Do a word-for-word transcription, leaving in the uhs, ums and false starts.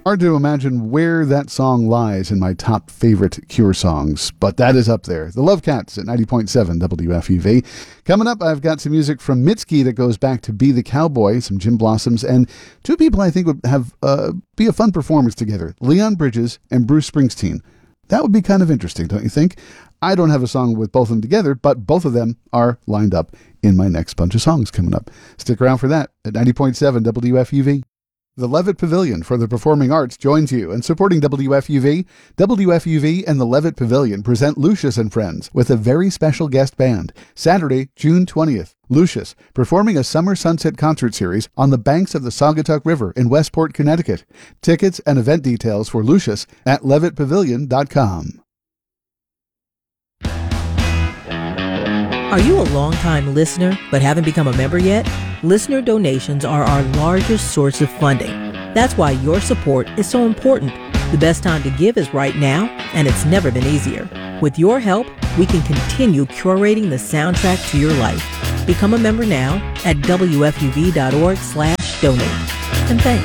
Hard to imagine where that song lies in my top favorite Cure songs, but that is up there. The Love Cats at ninety point seven W F U V. Coming up, I've got some music from Mitski that goes back to Be the Cowboy, some Jim Blossoms, and two people I think would have uh, be a fun performance together, Leon Bridges and Bruce Springsteen. That would be kind of interesting, don't you think? I don't have a song with both of them together, but both of them are lined up in my next bunch of songs coming up. Stick around for that at ninety point seven W F U V. The Levitt Pavilion for the Performing Arts joins you, and supporting W F U V, W F U V and the Levitt Pavilion present Lucius and Friends with a very special guest band. Saturday, June twentieth. Lucius, performing a summer sunset concert series on the banks of the Saugatuck River in Westport, Connecticut. Tickets and event details for Lucius at levitt pavilion dot com. Are you a longtime listener but haven't become a member yet? Listener donations are our largest source of funding. That's why your support is so important. The best time to give is right now, and it's never been easier. With your help, we can continue curating the soundtrack to your life. Become a member now at W F U V dot org slash donate. And thanks.